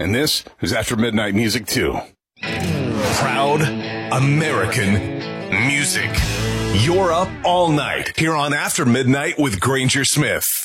And this is After Midnight Music, too. Proud American music. You're up all night here on After Midnight with Granger Smith.